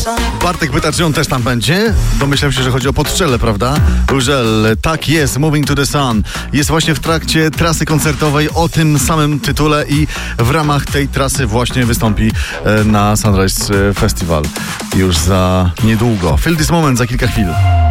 Bartek pyta, czy on też tam będzie? Domyślam się, że chodzi o Podstrzelę, prawda? Różel, tak jest, Moving to the Sun. Jest właśnie w trakcie trasy koncertowej o tym samym tytule i w ramach tej trasy właśnie wystąpi na Sunrise Festival. Już za niedługo. Feel This Moment za kilka chwil.